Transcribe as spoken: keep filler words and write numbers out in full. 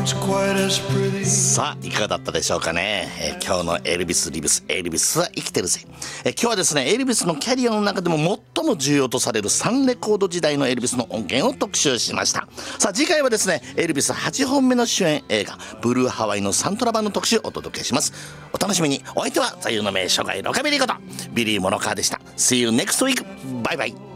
さあいかがだったでしょうかね、えー、今日のエルビス・リブスエルビスは生きてるぜ、えー、今日はですねエルビスのキャリアの中でも最も重要とされるサンレコード時代のエルビスの音源を特集しました。さあ次回はですねエルビスはちほんめの主演映画ブルーハワイのサントラ版の特集をお届けします。お楽しみに。お相手は座右の銘諸外ロカビリーことビリー・モノカーでした。 See you next week. バイバイ。